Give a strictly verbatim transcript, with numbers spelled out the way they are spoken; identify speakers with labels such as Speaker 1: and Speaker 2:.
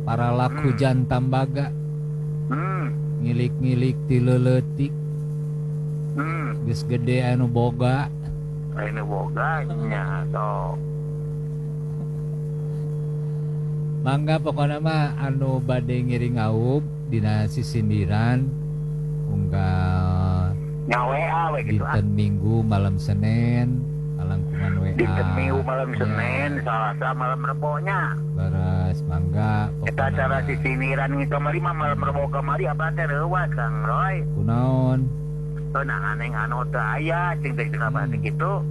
Speaker 1: para laku
Speaker 2: Hmm.
Speaker 1: jantam baga
Speaker 2: Hmm.
Speaker 1: ngilik-ngilik ti leuletik
Speaker 2: Hmm.
Speaker 1: geus gede anu boga
Speaker 2: Ini boganya so.
Speaker 1: mangga pokona mah anu bade ngiring aub dina sisindiran unggal
Speaker 2: Nyawe awe gitu ah.
Speaker 1: dinten Minggu malam Senin alangkungan W A
Speaker 2: Dinten Minggu malam
Speaker 1: nya.
Speaker 2: Senin, Selasa malam Rebonya.
Speaker 1: Beres mangga
Speaker 2: Kita
Speaker 1: pokona
Speaker 2: acara
Speaker 1: mah.
Speaker 2: sisiniran ngi kamari mah malam Rebo kamari apa teh reuwas Kang Roy.
Speaker 1: Kunaon
Speaker 2: Teu nangan anu teu aya cing teh cenah bahasa kitu.